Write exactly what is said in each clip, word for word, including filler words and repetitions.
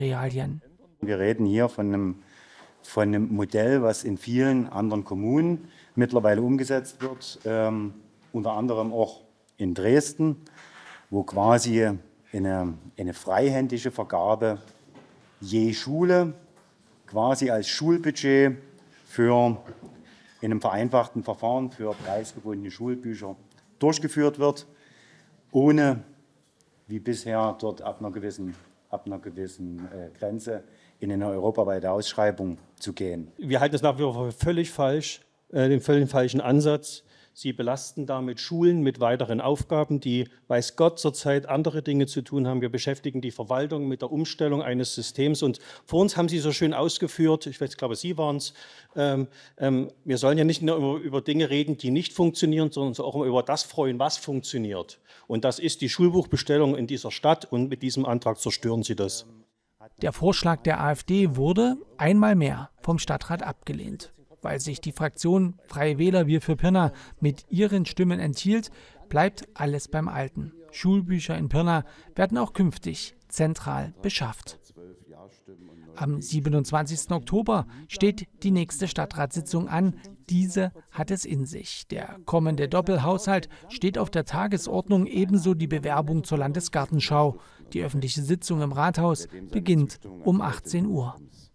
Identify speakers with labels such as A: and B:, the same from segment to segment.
A: Realien.
B: Wir reden hier von einem, von einem Modell, was in vielen anderen Kommunen mittlerweile umgesetzt wird, ähm, unter anderem auch in Dresden, wo quasi eine, eine freihändige Vergabe je Schule quasi als Schulbudget für in einem vereinfachten Verfahren für preisgebundene Schulbücher durchgeführt wird, ohne wie bisher dort ab einer gewissen, ab einer gewissen äh, Grenze in eine europaweite Ausschreibung zu gehen.
C: Wir halten es nach wie vor für völlig falsch, äh, den völlig falschen Ansatz. Sie belasten damit Schulen mit weiteren Aufgaben, die, weiß Gott, zurzeit andere Dinge zu tun haben. Wir beschäftigen die Verwaltung mit der Umstellung eines Systems. Und vor uns haben Sie so schön ausgeführt, ich weiß, glaube, Sie waren es, ähm, ähm, wir sollen ja nicht nur über, über Dinge reden, die nicht funktionieren, sondern uns auch über das freuen, was funktioniert. Und das ist die Schulbuchbestellung in dieser Stadt. Und mit diesem Antrag zerstören Sie das.
A: Der Vorschlag der AfD wurde einmal mehr vom Stadtrat abgelehnt. Weil sich die Fraktion Freie Wähler Wir für Pirna mit ihren Stimmen enthielt, bleibt alles beim Alten. Schulbücher in Pirna werden auch künftig zentral beschafft. Am siebenundzwanzigsten Oktober steht die nächste Stadtratssitzung an. Diese hat es in sich. Der kommende Doppelhaushalt steht auf der Tagesordnung, ebenso die Bewerbung zur Landesgartenschau. Die öffentliche Sitzung im Rathaus beginnt um achtzehn Uhr.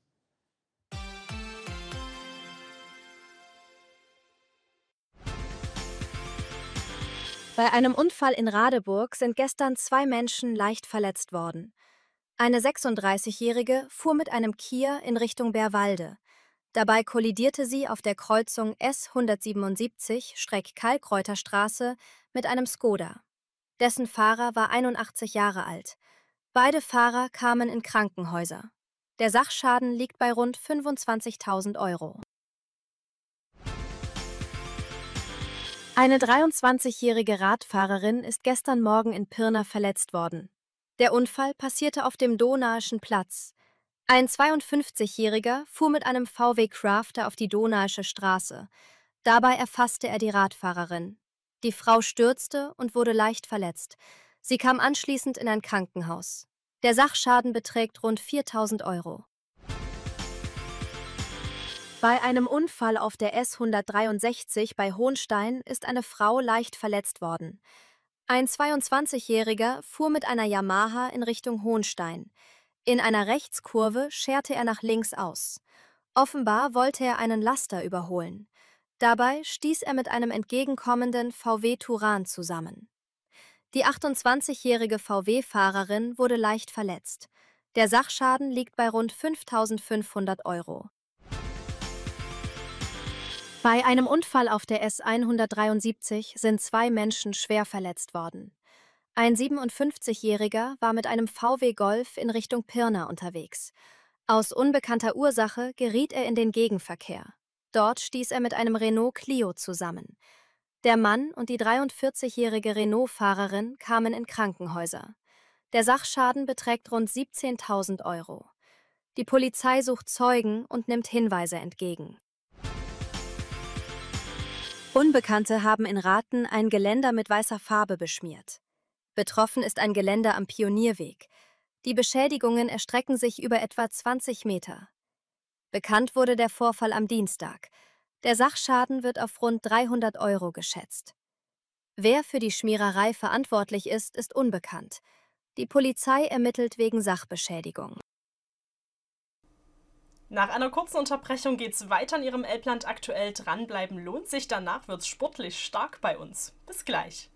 D: Bei einem Unfall in Radeburg sind gestern zwei Menschen leicht verletzt worden. Eine sechsunddreißigjährige fuhr mit einem Kia in Richtung Bärwalde. Dabei kollidierte sie auf der Kreuzung S hundertsiebenundsiebzig/Kalkreuterstraße mit einem Skoda. Dessen Fahrer war einundachtzig Jahre alt. Beide Fahrer kamen in Krankenhäuser. Der Sachschaden liegt bei rund fünfundzwanzigtausend Euro. Eine dreiundzwanzigjährige Radfahrerin ist gestern Morgen in Pirna verletzt worden. Der Unfall passierte auf dem Donaischen Platz. Ein zweiundfünfzigjähriger fuhr mit einem V W Crafter auf die Donaische Straße. Dabei erfasste er die Radfahrerin. Die Frau stürzte und wurde leicht verletzt. Sie kam anschließend in ein Krankenhaus. Der Sachschaden beträgt rund viertausend Euro. Bei einem Unfall auf der S hundertdreiundsechzig bei Hohnstein ist eine Frau leicht verletzt worden. Ein zweiundzwanzigjähriger fuhr mit einer Yamaha in Richtung Hohnstein. In einer Rechtskurve scherte er nach links aus. Offenbar wollte er einen Laster überholen. Dabei stieß er mit einem entgegenkommenden V W Touran zusammen. Die achtundzwanzigjährige V W-Fahrerin wurde leicht verletzt. Der Sachschaden liegt bei rund fünftausendfünfhundert Euro. Bei einem Unfall auf der S hundertdreiundsiebzig sind zwei Menschen schwer verletzt worden. Ein siebenundfünfzigjähriger war mit einem V W Golf in Richtung Pirna unterwegs. Aus unbekannter Ursache geriet er in den Gegenverkehr. Dort stieß er mit einem Renault Clio zusammen. Der Mann und die dreiundvierzigjährige Renault-Fahrerin kamen in Krankenhäuser. Der Sachschaden beträgt rund siebzehntausend Euro. Die Polizei sucht Zeugen und nimmt Hinweise entgegen. Unbekannte haben in Rathen ein Geländer mit weißer Farbe beschmiert. Betroffen ist ein Geländer am Pionierweg. Die Beschädigungen erstrecken sich über etwa zwanzig Meter. Bekannt wurde der Vorfall am Dienstag. Der Sachschaden wird auf rund dreihundert Euro geschätzt. Wer für die Schmiererei verantwortlich ist, ist unbekannt. Die Polizei ermittelt wegen Sachbeschädigung.
E: Nach einer kurzen Unterbrechung geht's weiter in Ihrem Elbland aktuell. Dranbleiben lohnt sich, danach wird's sportlich stark bei uns. Bis gleich.